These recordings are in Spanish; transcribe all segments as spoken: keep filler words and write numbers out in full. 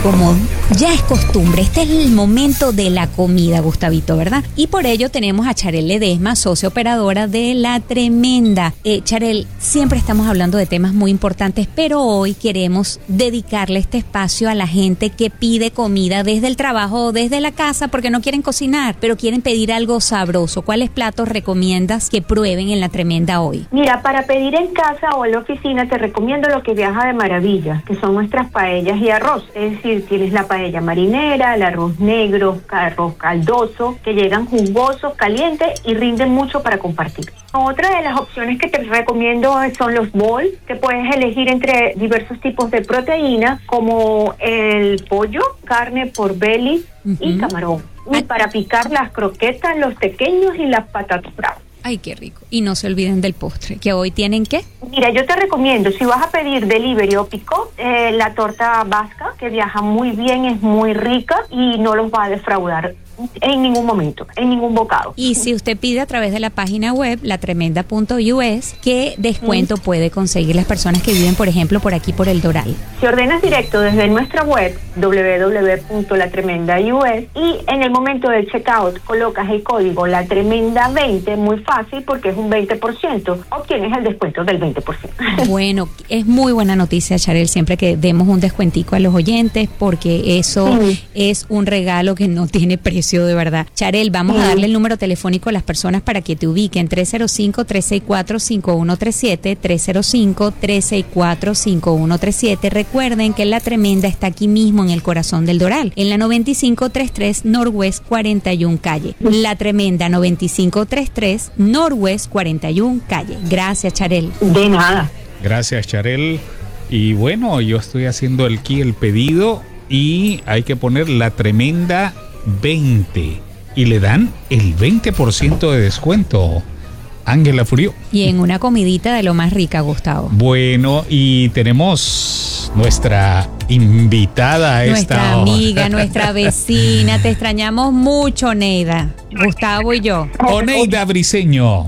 Como ya es costumbre, este es el momento de la comida, Gustavito, ¿verdad? Y por ello tenemos a Charel Ledesma, socia operadora de La Tremenda. Eh, Charel, siempre estamos hablando de temas muy importantes, pero hoy queremos dedicarle este espacio a la gente que pide comida desde el trabajo o desde la casa porque no quieren cocinar, pero quieren pedir algo sabroso. ¿Cuáles platos recomiendas que prueben en La Tremenda hoy? Mira, para pedir en casa o en la oficina te recomiendo lo que viaja de maravilla, que son nuestras paellas y arroz. Es decir, tienes la paella marinera, el arroz negro, arroz caldoso, que llegan jugosos, calientes y rinden mucho para compartir. Otra de las opciones que te recomiendo son los bowls, que puedes elegir entre diversos tipos de proteínas, como el pollo, carne por belly uh-huh. y camarón. Y para picar las croquetas, los pequeños y las patatas bravas. Ay, qué rico. Y no se olviden del postre, que hoy tienen ¿qué? Mira, yo te recomiendo, si vas a pedir delivery o pick-up, eh, la torta vasca, que viaja muy bien, es muy rica y no los va a defraudar en ningún momento, en ningún bocado. Y si usted pide a través de la página web, la tremenda punto u s, ¿qué descuento mm. puede conseguir las personas que viven, por ejemplo, por aquí, por el Doral? Si ordenas directo desde nuestra web, doble u doble u doble u punto la tremenda punto u s, y en el momento del checkout colocas el código La Tremenda veinte, muy fácil porque es un veinte por ciento, obtienes el descuento del veinte por ciento. Bueno, es muy buena noticia, Charel, siempre que demos un descuentico a los oyentes, porque eso mm. es un regalo que no tiene precio, de verdad. Charel, vamos sí. a darle el número telefónico a las personas para que te ubiquen: tres cero cinco, tres seis cuatro, cinco uno tres siete, tres cero cinco, tres seis cuatro, cinco uno tres siete. Recuerden que La Tremenda está aquí mismo en el corazón del Doral, en la noventa y cinco treinta y tres Northwest cuarenta y uno calle. La Tremenda, noventa y cinco treinta y tres Northwest cuarenta y uno calle. Gracias, Charel. De nada. Gracias, Charel. Y bueno, yo estoy haciendo aquí el pedido y hay que poner La Tremenda veinte y le dan el veinte por ciento de descuento. Ángela Furio. Y en una comidita de lo más rica, Gustavo. Bueno, y tenemos nuestra invitada a nuestra esta amiga, hora. Nuestra vecina. Te extrañamos mucho, Oneida. Gustavo y yo. Oneida Briceño.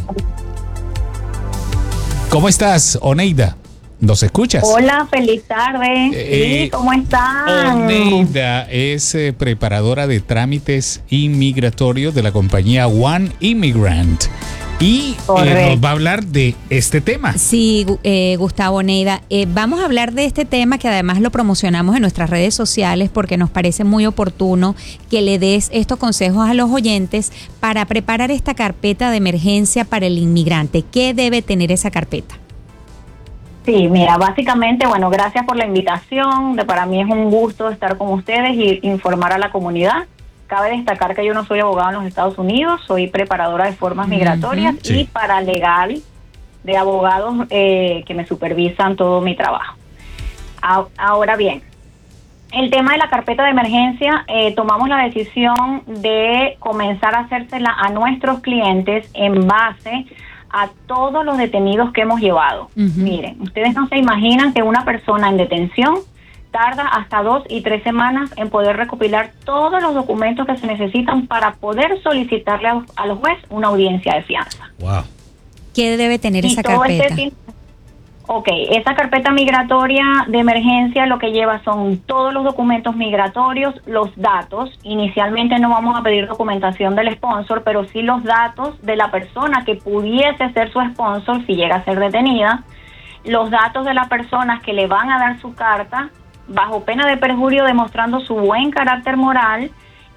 ¿Cómo estás, Oneida? ¿Nos escuchas? Hola, feliz tarde. Eh, sí, ¿cómo están? Oneida es eh, preparadora de trámites inmigratorios de la compañía One Immigrant. Y eh, nos va a hablar de este tema. Sí, eh, Gustavo, Oneida, eh, vamos a hablar de este tema que además lo promocionamos en nuestras redes sociales porque nos parece muy oportuno que le des estos consejos a los oyentes para preparar esta carpeta de emergencia para el inmigrante. ¿Qué debe tener esa carpeta? Sí, mira, básicamente, bueno, gracias por la invitación. De, para mí es un gusto estar con ustedes y informar a la comunidad. Cabe destacar que yo no soy abogado en los Estados Unidos, soy preparadora de formas migratorias uh-huh, sí. y paralegal de abogados eh, que me supervisan todo mi trabajo. A, ahora bien, el tema de la carpeta de emergencia, eh, tomamos la decisión de comenzar a hacérsela a nuestros clientes en base a todos los detenidos que hemos llevado. Uh-huh. Miren, ustedes no se imaginan que una persona en detención tarda hasta dos y tres semanas en poder recopilar todos los documentos que se necesitan para poder solicitarle a, a los jueces una audiencia de fianza. Wow. ¿Qué debe tener y esa carpeta? Este, ok, esa carpeta migratoria de emergencia lo que lleva son todos los documentos migratorios, los datos. Inicialmente no vamos a pedir documentación del sponsor, pero sí los datos de la persona que pudiese ser su sponsor si llega a ser detenida, los datos de las personas que le van a dar su carta, bajo pena de perjurio demostrando su buen carácter moral,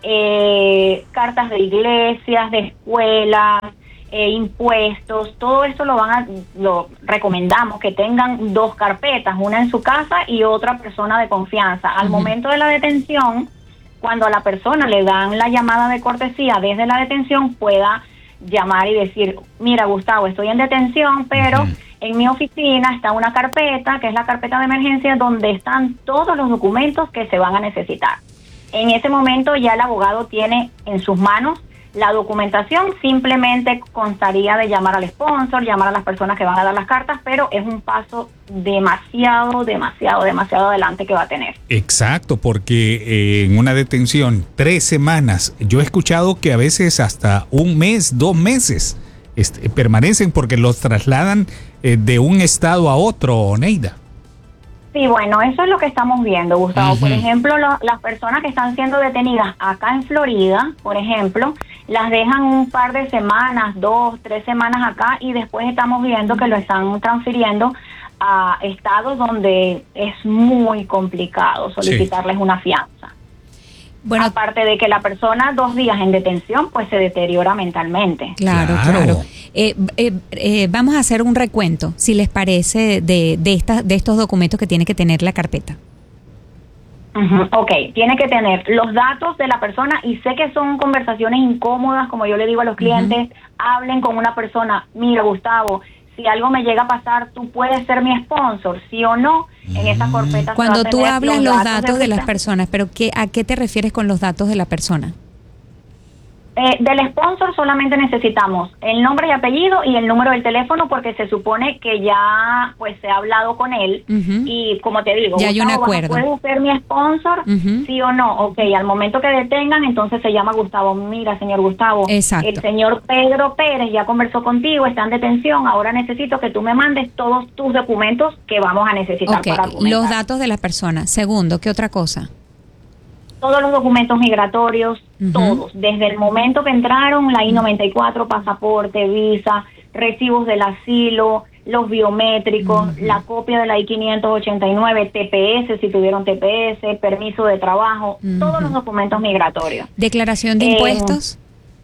eh, cartas de iglesias, de escuelas, eh, impuestos, todo esto lo van a, lo recomendamos que tengan dos carpetas, una en su casa y otra persona de confianza. Al uh-huh. momento de la detención, cuando a la persona le dan la llamada de cortesía desde la detención, pueda llamar y decir, mira, Gustavo, estoy en detención, pero uh-huh. en mi oficina está una carpeta, que es la carpeta de emergencia, donde están todos los documentos que se van a necesitar. En ese momento ya el abogado tiene en sus manos la documentación, simplemente constaría de llamar al sponsor, llamar a las personas que van a dar las cartas, pero es un paso demasiado, demasiado, demasiado adelante que va a tener. Exacto, porque eh, en una detención, tres semanas, yo he escuchado que a veces hasta un mes, dos meses este, permanecen porque los trasladan eh, de un estado a otro, Oneida. Sí, bueno, eso es lo que estamos viendo, Gustavo. Uh-huh. Por ejemplo, lo, las personas que están siendo detenidas acá en Florida, por ejemplo, las dejan un par de semanas, dos, tres semanas acá, y después estamos viendo que lo están transfiriendo a estados donde es muy complicado solicitarles sí. una fianza. Bueno, aparte de que la persona dos días en detención, pues se deteriora mentalmente. Claro, claro. claro. Eh, eh, eh, vamos a hacer un recuento, si les parece, de de, esta, de estos documentos que tiene que tener la carpeta. Uh-huh. Ok, tiene que tener los datos de la persona, y sé que son conversaciones incómodas, como yo le digo a los clientes, uh-huh. hablen con una persona, mira, Gustavo, si algo me llega a pasar, tú puedes ser mi sponsor, sí o no, en esa carpeta. Cuando tú hablas los datos, datos de, de las personas, pero ¿qué, ¿a qué te refieres con los datos de la persona? Eh, del sponsor solamente necesitamos el nombre y apellido y el número del teléfono, porque se supone que ya pues se ha hablado con él, uh-huh. y como te digo, ya hay un acuerdo. ¿Puede ser mi sponsor? Uh-huh. Sí o no. Ok, al momento que detengan, entonces se llama Gustavo. Mira, señor Gustavo, exacto. el señor Pedro Pérez ya conversó contigo, está en detención, ahora necesito que tú me mandes todos tus documentos que vamos a necesitar okay. para argumentar. Los datos de la persona. Segundo, ¿qué otra cosa? Todos los documentos migratorios, uh-huh. todos, desde el momento que entraron, la I noventa y cuatro, pasaporte, visa, recibos del asilo, los biométricos, uh-huh. la copia de la I quinientos ochenta y nueve, T P S, si tuvieron T P S, permiso de trabajo, uh-huh. todos los documentos migratorios. ¿Declaración de eh, impuestos?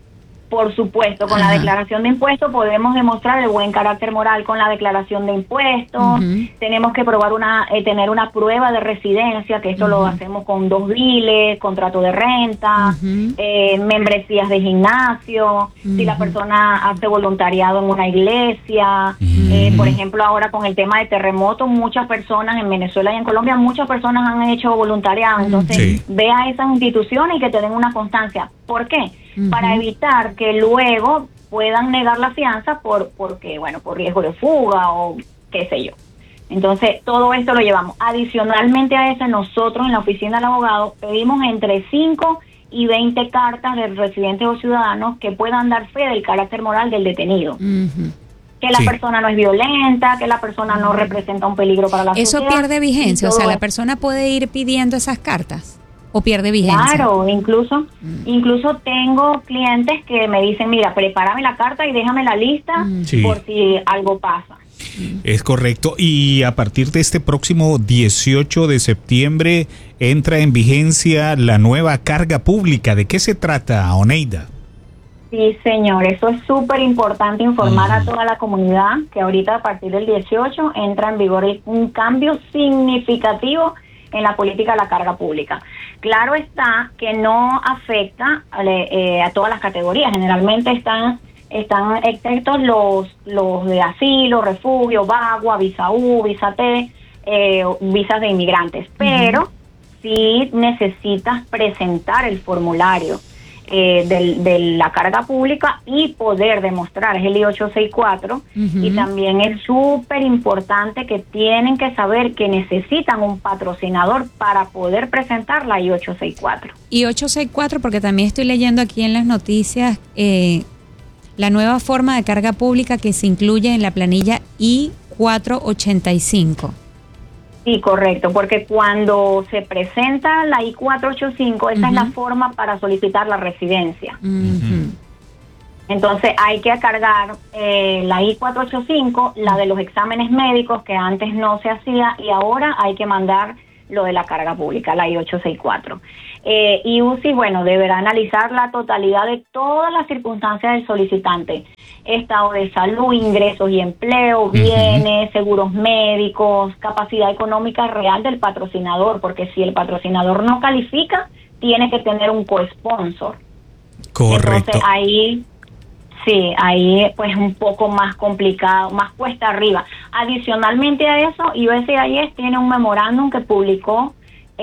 Por supuesto, con Ajá. la declaración de impuestos podemos demostrar el buen carácter moral con la declaración de impuestos. Uh-huh. Tenemos que probar una, eh, tener una prueba de residencia, que esto uh-huh. lo hacemos con dos biles, contrato de renta, uh-huh. eh, membresías de gimnasio, uh-huh. si la persona hace voluntariado en una iglesia. Uh-huh. Eh, por ejemplo, ahora con el tema de terremotos, muchas personas en Venezuela y en Colombia, muchas personas han hecho voluntariado. Entonces, sí. ve a esas instituciones y que te den una constancia. ¿Por qué? Uh-huh. Para evitar que luego puedan negar la fianza por porque bueno por riesgo de fuga o qué sé yo. Entonces todo esto lo llevamos. Adicionalmente a eso, nosotros en la oficina del abogado pedimos entre cinco y veinte cartas de residentes o ciudadanos que puedan dar fe del carácter moral del detenido. Uh-huh. Que la sí. persona no es violenta, que la persona no representa un peligro para la eso sociedad. Eso pierde vigencia, o sea, la persona puede ir pidiendo esas cartas. ¿O pierde vigencia? Claro, incluso mm. incluso tengo clientes que me dicen, mira, prepárame la carta y déjame la lista mm. sí. por si algo pasa. Es correcto. Y a partir de este próximo dieciocho de septiembre entra en vigencia la nueva carga pública. ¿De qué se trata, Oneida? Sí, señor, eso es súper importante informar mm. a toda la comunidad que ahorita a partir del dieciocho entra en vigor un cambio significativo en la política de la carga pública. Claro está que no afecta eh, a todas las categorías. Generalmente están están exentos los los de asilo, refugio, VAWA, visa U, visa T, eh, visas de inmigrantes. Pero uh-huh. sí necesitas presentar el formulario eh, de, de la carga pública y poder demostrar, es el I ocho sesenta y cuatro, uh-huh. y también es súper importante que tienen que saber que necesitan un patrocinador para poder presentar la I ocho sesenta y cuatro. I ocho sesenta y cuatro, porque también estoy leyendo aquí en las noticias eh, la nueva forma de carga pública que se incluye en la planilla I cuatrocientos ochenta y cinco. Sí, correcto, porque cuando se presenta la I cuatrocientos ochenta y cinco, esa uh-huh. es la forma para solicitar la residencia. Uh-huh. Entonces hay que cargar eh, la I cuatrocientos ochenta y cinco, la de los exámenes médicos que antes no se hacía, y ahora hay que mandar lo de la carga pública, la I ocho sesenta y cuatro. Eh, y U C I, bueno, deberá analizar la totalidad de todas las circunstancias del solicitante: estado de salud, ingresos y empleo, bienes, uh-huh. seguros médicos, capacidad económica real del patrocinador, porque si el patrocinador no califica, tiene que tener un co-sponsor. Correcto. Entonces ahí, sí, ahí pues un poco más complicado, más cuesta arriba. Adicionalmente a eso, U S C I S tiene un memorándum que publicó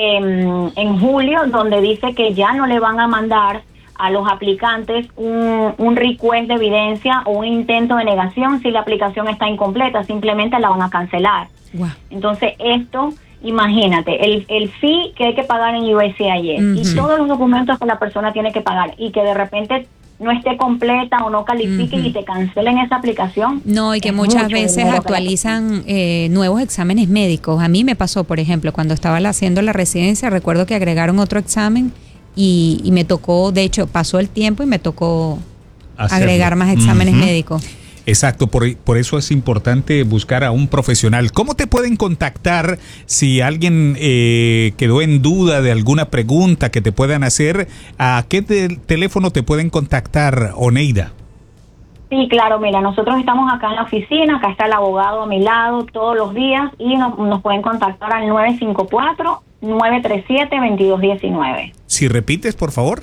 En, en julio, donde dice que ya no le van a mandar a los aplicantes un, un request de evidencia o un intento de negación si la aplicación está incompleta, simplemente la van a cancelar. Wow. Entonces esto, imagínate, el, el fee que hay que pagar en U S C I S uh-huh. y todos los documentos que la persona tiene que pagar, y que de repente no esté completa o no califique Ujú. y te cancelen esa aplicación. No, y que Es muchas mucho veces dinero que actualizan eh, nuevos exámenes médicos. A mí me pasó, por ejemplo, cuando estaba la- haciendo la residencia, recuerdo que agregaron otro examen y, y me tocó, de hecho, pasó el tiempo y me tocó Hacerlo. agregar más exámenes Ujú. médicos. Exacto, por, por eso es importante buscar a un profesional. ¿Cómo te pueden contactar si alguien eh, quedó en duda de alguna pregunta que te puedan hacer? ¿A qué te- teléfono te pueden contactar, Oneida? Sí, claro, mira, nosotros estamos acá en la oficina, acá está el abogado a mi lado todos los días y nos, nos pueden contactar al nueve cinco cuatro, nueve tres siete, dos dos uno nueve. Si repites, por favor.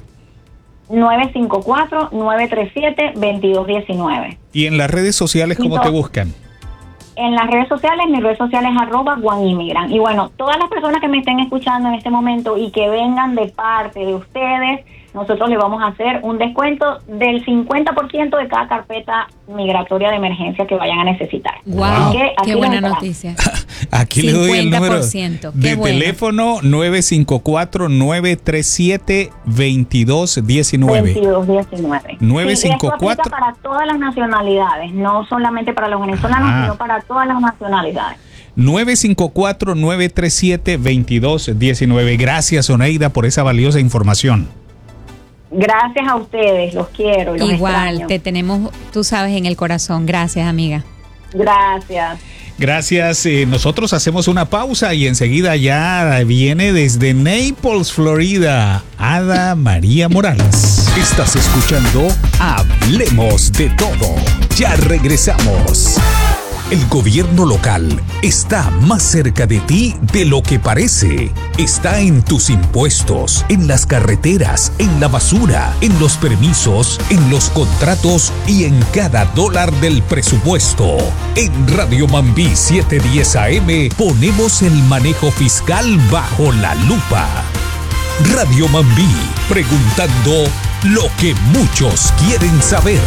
nueve cinco cuatro, nueve tres siete, dos dos uno nueve. Y en las redes sociales, ¿cómo Listo. te buscan? En las redes sociales, mi red social es arroba guanimigran. Y bueno, todas las personas que me estén escuchando en este momento y que vengan de parte de ustedes, nosotros les vamos a hacer un descuento del cincuenta por ciento de cada carpeta migratoria de emergencia que vayan a necesitar. Wow, Así que aquí qué los buena esperamos. noticia. Aquí le doy el número cincuenta por ciento, qué de bueno. teléfono nueve cinco cuatro, nueve tres siete, dos dos uno nueve. veintidós diecinueve. nueve cinco Sí, esto cuatro. aplica para todas las nacionalidades, no solamente para los venezolanos, Ah. sino para todas las nacionalidades. nueve cinco cuatro, nueve tres siete, dos dos uno nueve. Gracias, Oneida, por esa valiosa información. Gracias a ustedes, los quiero y los Igual, extraño. te tenemos, tú sabes, en el corazón. Gracias, amiga. Gracias. Gracias. eh, nosotros hacemos una pausa y enseguida ya viene desde Naples, Florida, Ada María Morales. Estás escuchando Hablemos de Todo. Ya regresamos. El gobierno local está más cerca de ti de lo que parece. Está en tus impuestos, en las carreteras, en la basura, en los permisos, en los contratos y en cada dólar del presupuesto. En Radio Mambí setecientos diez A M ponemos el manejo fiscal bajo la lupa. Radio Mambí, preguntando lo que muchos quieren saber.